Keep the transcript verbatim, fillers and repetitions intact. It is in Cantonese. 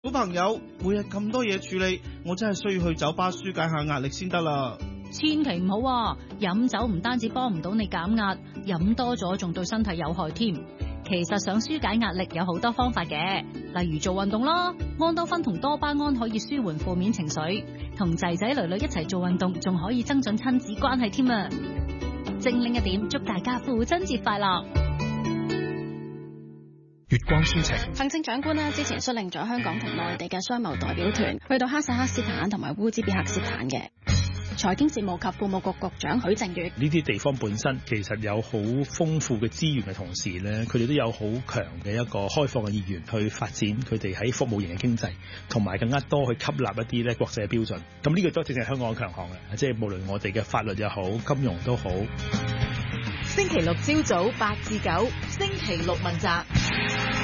小朋友每日咁多嘢處理，我真係需要去酒吧紓解下壓力先得啦。 千祈唔好啊！飲酒唔單止幫唔到你減壓，飲多咗仲對身體有害添。其實想紓解壓力有好多方法嘅，例如做運動啦，安多芬同多巴胺可以舒緩負面情緒，同仔仔女女一齊做運動仲可以增進親子關係添啊！精靈一點，祝大家父親節快樂！ 月光抒情， 行政長官呢之前率領咗香港同內地嘅商貿代表團去到哈薩克斯坦同埋烏茲別克斯坦嘅。財經事務及庫務局局長許正月， 呢啲地方本身其實有好豐富嘅資源嘅同時咧，佢哋都有好強嘅一個開放嘅意願去發展佢哋喺服務型嘅經濟，同埋更加多去吸納一啲咧國際嘅標準。咁呢個都正係香港嘅強項嘅，即係無論我哋嘅法律又好，金融都好。 星期六朝早八至九，星期六問責。